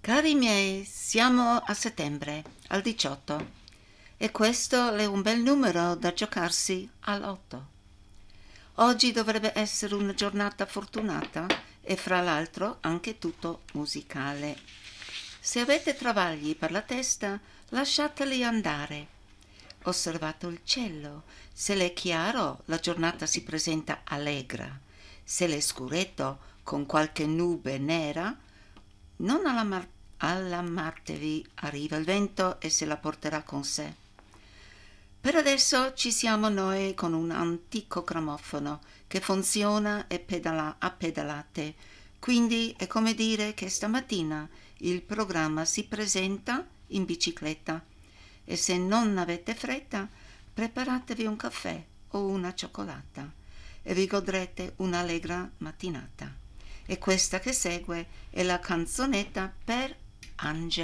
Cari miei, siamo a settembre, al 18, e questo è un bel numero da giocarsi all'8. Oggi dovrebbe essere una giornata fortunata e fra l'altro anche tutto musicale. Se avete travagli per la testa, lasciateli andare. Osservate il cielo. Se l'è chiaro, la giornata si presenta allegra. Se l'è scuretto, con qualche nube nera, non allarmatevi, arriva il vento e se la porterà con sé. Per adesso ci siamo noi con un antico grammofono che funziona a pedalate, quindi è come dire che stamattina il programma si presenta in bicicletta e se non avete fretta preparatevi un caffè o una cioccolata e vi godrete un'allegra mattinata. E questa che segue è la canzonetta per Angela.